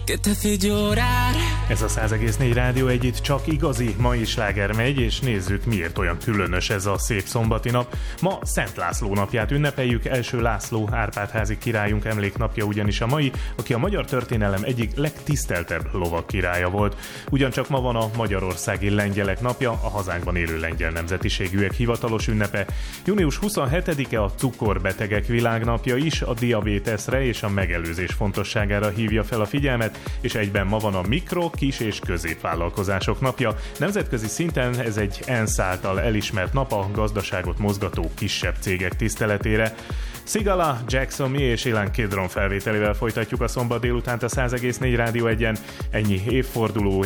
que te hace llorar. Ez a 100,4 Rádió 1, itt csak igazi mai sláger megy, és nézzük, miért olyan különös ez a szép szombati nap. Ma Szent László napját ünnepeljük, első László Árpád-házi királyunk emléknapja ugyanis a mai, aki a magyar történelem egyik legtiszteltebb lovag királya volt. Ugyancsak ma van a magyarországi lengyelek napja, a hazánkban élő lengyel nemzetiségűek hivatalos ünnepe. Június 27-e a cukorbetegek világnapja is, a diabéteszre és a megelőzés fontosságára hívja fel a figyelmet, és egyben ma van a mikro, kis- és középvállalkozások napja. Nemzetközi szinten ez egy ENSZ által elismert nap a gazdaságot mozgató kisebb cégek tiszteletére. Sigala, Jackson Mi és Ilan Kidron felvételével folytatjuk a szombat délutánt a 100,4 Rádió 1-en. Ennyi évforduló